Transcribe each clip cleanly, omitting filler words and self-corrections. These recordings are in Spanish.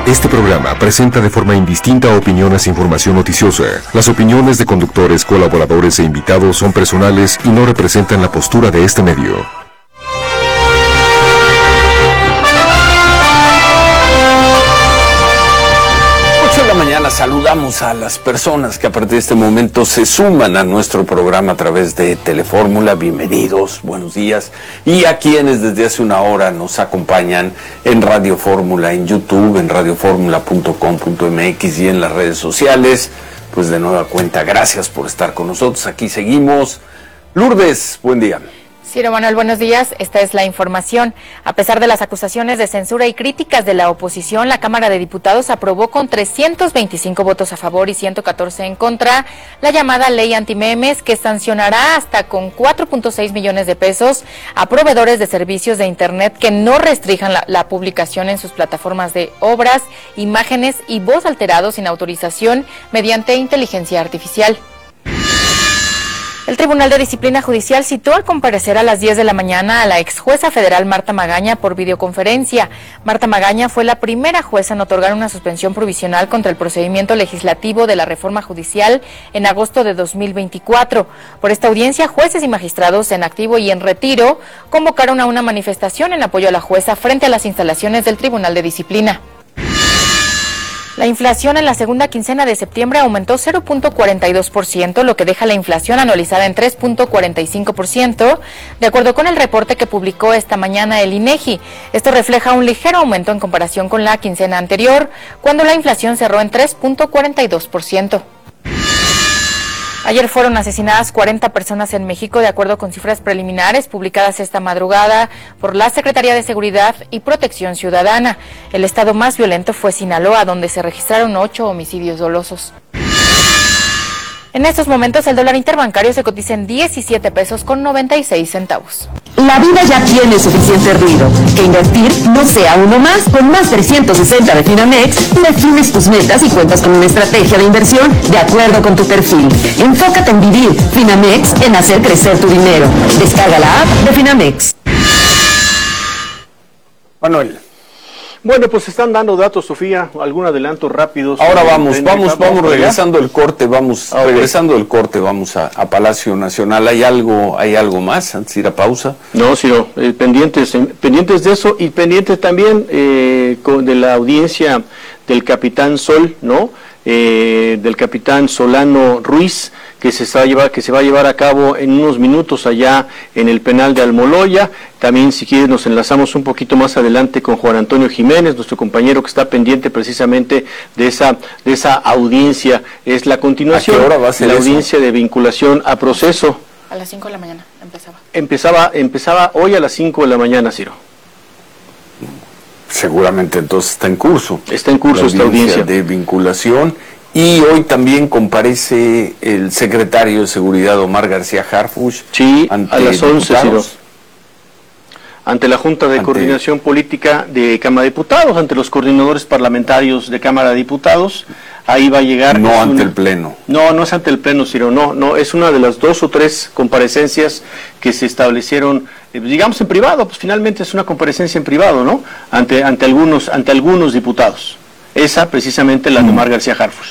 Este programa presenta de forma indistinta opiniones e información noticiosa. Las opiniones de conductores, colaboradores e invitados son personales y no representan la postura de este medio. Mañana saludamos a las personas que a partir de este momento se suman a nuestro programa a través de Telefórmula. Bienvenidos, buenos días. Y a quienes desde hace una hora nos acompañan en Radio Fórmula, en YouTube, en radioformula.com.mx y en las redes sociales. Pues de nueva cuenta, gracias por estar con nosotros. Aquí seguimos. Lourdes, buen día. Ciro Manuel, buenos días. Esta es la información. A pesar de las acusaciones de censura y críticas de la oposición, la Cámara de Diputados aprobó con 325 votos a favor y 114 en contra la llamada ley antimemes, que sancionará hasta con 4.6 millones de pesos a proveedores de servicios de Internet que no restrinjan la publicación en sus plataformas de obras, imágenes y voz alterados sin autorización mediante inteligencia artificial. El Tribunal de Disciplina Judicial citó a comparecer a las 10 de la mañana a la ex jueza federal Marta Magaña por videoconferencia. Marta Magaña fue la primera jueza en otorgar una suspensión provisional contra el procedimiento legislativo de la reforma judicial en agosto de 2024. Por esta audiencia, jueces y magistrados en activo y en retiro convocaron a una manifestación en apoyo a la jueza frente a las instalaciones del Tribunal de Disciplina. La inflación en la segunda quincena de septiembre aumentó 0.42%, lo que deja la inflación anualizada en 3.45%, de acuerdo con el reporte que publicó esta mañana el INEGI. Esto refleja un ligero aumento en comparación con la quincena anterior, cuando la inflación cerró en 3.42%. Ayer fueron asesinadas 40 personas en México, de acuerdo con cifras preliminares publicadas esta madrugada por la Secretaría de Seguridad y Protección Ciudadana. El estado más violento fue Sinaloa, donde se registraron 8 homicidios dolosos. En estos momentos el dólar interbancario se cotiza en 17 pesos con 96 centavos. La vida ya tiene suficiente ruido. Que invertir no sea uno más. Con más 360 de Finamex, defines tus metas y cuentas con una estrategia de inversión de acuerdo con tu perfil. Enfócate en vivir. Finamex, en hacer crecer tu dinero. Descarga la app de Finamex. Manuel. Bueno, pues están dando datos, Sofía, algún adelanto rápido. Ahora vamos regresando del corte, vamos a Palacio Nacional. ¿Hay algo más antes de ir a pausa? No, Ciro, pendientes de eso y pendientes también de la audiencia del Capitán Sol, ¿no? Del Capitán Solano Ruiz, que se va a llevar a cabo en unos minutos allá en el penal de Almoloya. También, si quieres, nos enlazamos un poquito más adelante con Juan Antonio Jiménez, nuestro compañero que está pendiente precisamente de esa audiencia. Es la continuación. ¿A qué hora va a ser la eso? Audiencia de vinculación a proceso. A las 5 de la mañana empezaba. Empezaba hoy a las 5 de la mañana, Ciro. Seguramente entonces está en curso. Está en curso esta audiencia de vinculación. Y hoy también comparece el secretario de Seguridad, Omar García Harfuch. Sí, a las 11, Ciro. Ante la Junta de Coordinación Política de Cámara de Diputados, ante los coordinadores parlamentarios de Cámara de Diputados. Ahí va a llegar. No ante el Pleno. No es ante el Pleno, Ciro. No, es una de las 2 o 3 comparecencias que se establecieron, digamos, en privado. Pues finalmente es una comparecencia en privado, ¿no? Ante algunos diputados. Esa, precisamente, la de Omar García Harfuch.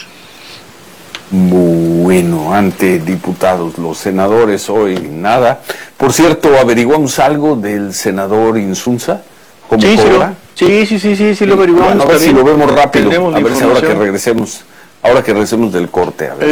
Bueno, ante diputados, los senadores hoy nada. Por cierto, ¿averiguamos algo del senador Insunza? ¿Cómo cobra? Sí, lo averiguamos. Bueno, a ver si lo vemos rápido. A ver si ahora que regresemos del corte, a ver.